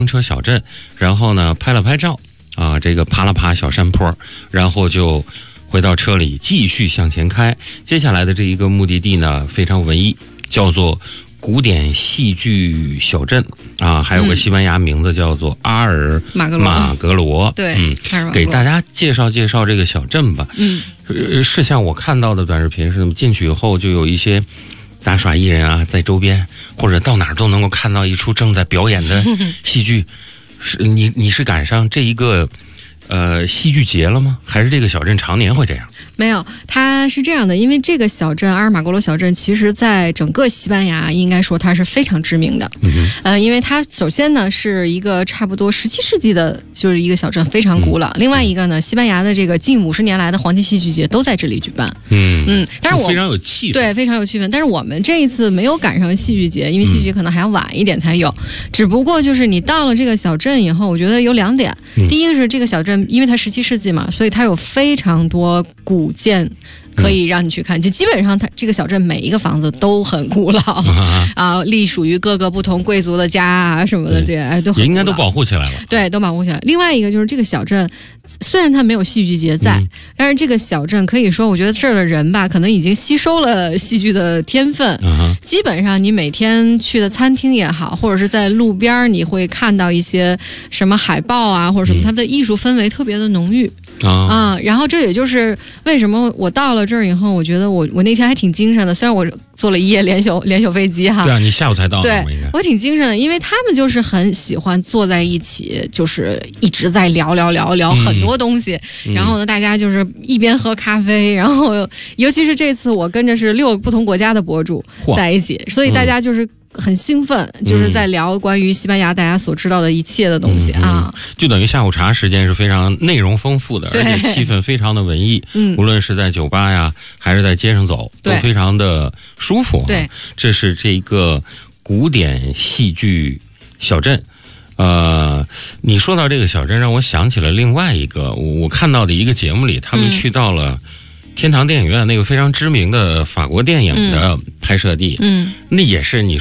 车小镇，然后呢拍了拍照啊，这个爬了爬小山坡，然后就回到车里继续向前开。接下来的这一个目的地呢非常文艺，叫做古典戏剧小镇啊，还有个西班牙名字叫做阿尔马格罗。 对， 给大家介绍介绍这个小镇吧。是像我看到的短视频是进去以后就有一些杂耍艺人啊在周边，或者到哪儿都能够看到一出正在表演的戏剧。你是赶上这一个戏剧节了吗？还是这个小镇常年会这样？ 没有，它是这样的，因为这个小镇阿尔马格罗小镇，其实在整个西班牙应该说它是非常知名的。因为它首先呢是一个差不多17世纪的，就是一个小镇，非常古老。另外一个呢，西班牙的这个近50年来的黄金戏剧节都在这里举办。但是非常有气氛， 对，非常有气氛。但是我们这一次没有赶上戏剧节，因为戏剧节可能还要晚一点才有。只不过就是你到了这个小镇以后，我觉得有2点。第一个是这个小镇，因为它17世纪嘛，所以它有非常多古建可以让你去看，就基本上它这个小镇每一个房子都很古老啊，隶属于各个不同贵族的家啊什么的，这都很古老， 应该都保护起来了。 对，都保护起来。另外一个就是这个小镇，虽然它没有戏剧节在，但是这个小镇可以说，我觉得这儿的人吧，可能已经吸收了戏剧的天分。基本上你每天去的餐厅也好，或者是在路边你会看到一些什么海报啊，或者什么，它的艺术氛围特别的浓郁。然后这也就是为什么我到了这儿以后，我觉得我那天还挺精神的，虽然我坐了1夜连休飞机哈。 对啊，你下午才到。 对，我挺精神的，因为他们就是很喜欢坐在一起，就是一直在聊很多东西。然后呢，大家就是一边喝咖啡，然后尤其是这次我跟着是6个不同国家的博主在一起，所以大家就是很兴奋，就是在聊关于西班牙大家所知道的一切的东西啊， 就等于下午茶时间是非常内容丰富的，而且气氛非常的文艺。无论是在酒吧呀，还是在街上走，都非常的舒服。 对， 这是这个古典戏剧小镇。你说到这个小镇，让我想起了另外一个我看到的一个节目里，他们去到了天堂电影院，那个非常知名的法国电影的拍摄地。那也是你